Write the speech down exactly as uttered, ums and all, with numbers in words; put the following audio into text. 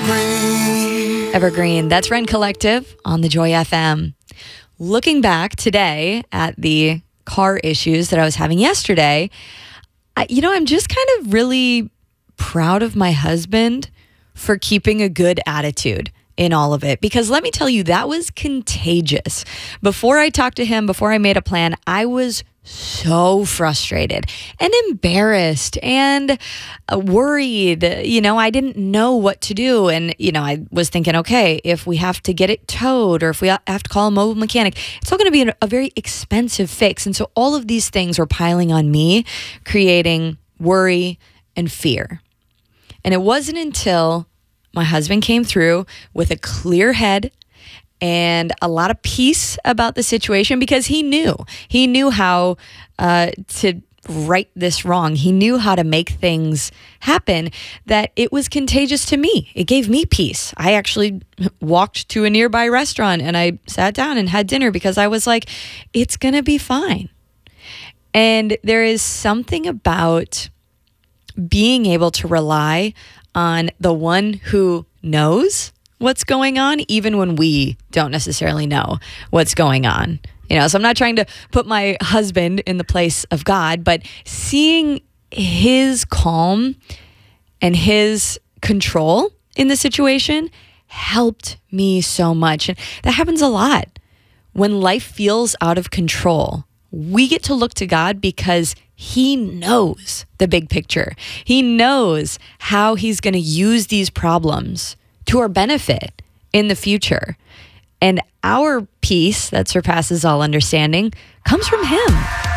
Evergreen. Evergreen. That's Rent Collective on the Joy F M. Looking back today at the car issues that I was having yesterday, I, you know, I'm just kind of really proud of my husband for keeping a good attitude in all of it. Because let me tell you, that was contagious. Before I talked to him, before I made a plan, I was so frustrated and embarrassed and uh, worried. You know, I didn't know what to do. And, you know, I was thinking, okay, if we have to get it towed or if we have to call a mobile mechanic, it's all going to be a very expensive fix. And so all of these things were piling on me, creating worry and fear. And it wasn't until my husband came through with a clear head and a lot of peace about the situation, because he knew, he knew how uh, to right this wrong. He knew how to make things happen, that it was contagious to me. It gave me peace. I actually walked to a nearby restaurant and I sat down and had dinner because I was like, it's going to be fine. And there is something about being able to rely on the one who knows what's going on, even when we don't necessarily know what's going on. You know, so I'm not trying to put my husband in the place of God, but seeing his calm and his control in the situation helped me so much. And that happens a lot. When life feels out of control, we get to look to God because he knows the big picture. He knows how he's going to use these problems to our benefit in the future. And our peace that surpasses all understanding comes from him.